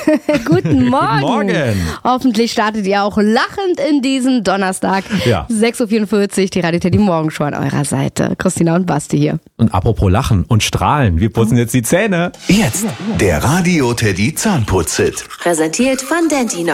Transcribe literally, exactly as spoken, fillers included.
Guten Morgen. Guten Morgen. Hoffentlich startet ihr auch lachend in diesen Donnerstag. Ja. sechs Uhr vierundvierzig, die Radio Teddy Morgenshow an eurer Seite. Christina und Basti hier. Und apropos Lachen und Strahlen, wir putzen jetzt die Zähne. Jetzt der Radio Teddy Zahnputz-Hit. Präsentiert von Dentino.